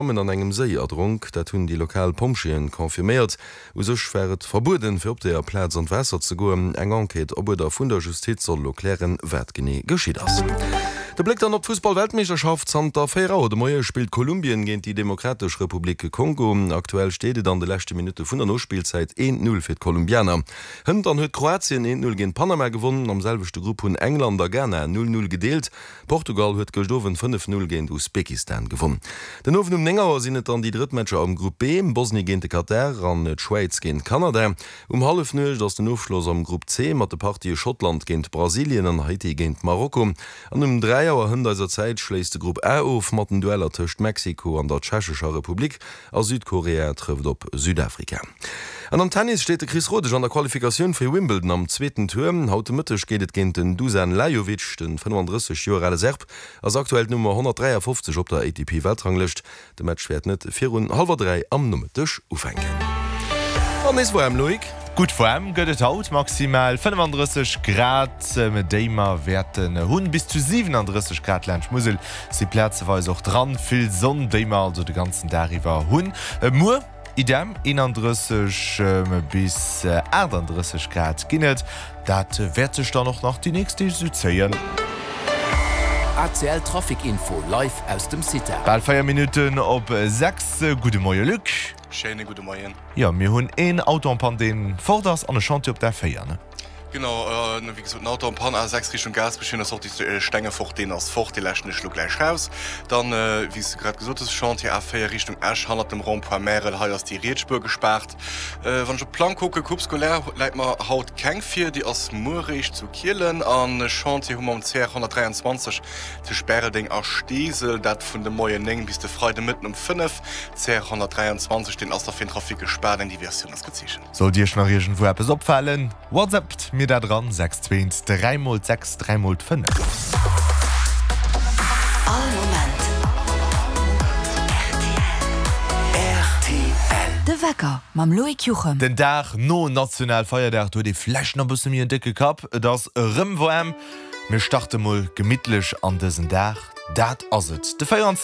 an engem Seeerdrunk, dat hunn die lokal Pomschien konfirmiert, usoch wäret verboden fir op der Plätz an Wässer ze goen eng Enquete ob der vun der Justiz soll lo klären wat gene geschieht ass. Der Blick dann op Fußball-Weltmeisterschaft Santa Fe de Moie spielt Kolumbien géint die Demokratisch Republik Kongo. Aktuell steet an de lechte Minute vun der Nospielzeit 1-0 fir Kolumbianer. Hënd an huet Kroatien 1-0 gegen Panama gewonnen, am selbechte Gruppe hun Engländer gerne 0-0 gedeelt. Portugal huet gestowen 5-0 gegen Usbekistan gewonnen. Den ofen enger sinnet an die Drittmatscher am Gruppe B, Bosnie gegen Katar an et Schweiz gegen Kanada. Half nech dats den Aufschluss am Gruppe C mat de Partie Schottland gegen Brasilien an Haiti gegen Marokko. An 3 hunderter Zeit schläst de Gruppe A auf mat den Dueller tcht Mexiko an der Tschechischer Republik a Südkorea trifft op Südafrika. An am Tennis steht Chris Roddisch an der Qualifikation für Wimbledon am zweiten Turm. Heute Mittag geht es gegen den Dusan Lajovic, den 35 Jahre Serb, als aktuell Nummer 153 auf der ATP-Weltrangliste. Der Match wird nicht 4:30 am Nachmittag aufhängen. Und ist vor allem Loik. Gut vor allem gëtt haut maximal 35 Grad mit Demer werden hunn bis zu 37 Grad Landschmusel. Sie Plätzeweis auch dran, viel Sonne, Demer also den ganzen Dariwer hunn. Mu idem 31 bis 38 Grad ginnet. Dat werd sech dann noch nach die nächste Südzeien. ACL Trafikinfo live aus dem City. Bald 4 Minuten op 6 gute Moie Lück. Schöne gute Morgen. Ja, mir hunn een Autopan den Vorders an der Chantier op der Feier. Genau, wie gesagt, ein Auto am Pan A6 Richtung Gas bestehen, das auch die Stänge fort, den aus fort, die lächen schlug gleich raus. Dann, wie es gerade gesagt ist, Chantier A4 Richtung Asch, handelt dem Rond-Point Merel, hier ist die Rätspur gespart. Wenn ich Plan gucke, Kubskolär, leidt man haut kein 4, die aus Murrich zu Kielen, an Chantier haben wir um C123, die Sperre-Ding aus Stiesel, das von der Moyen Ning bis der Freude mitten um 5, C123, den aus der Trafik gesperrt, in die Version ist gezogen. Soll dir noch irgendwo etwas auffallen? WhatsApp mir da dran 620 3x6 3x5. De Wecker mam Loik Juchem. Den Dach no national Feiertag du die Flächen a bis mir dicke Kap, das Rëmwarm. Mir starte mal gemidlech an diesen Dach. Dat aset. De 24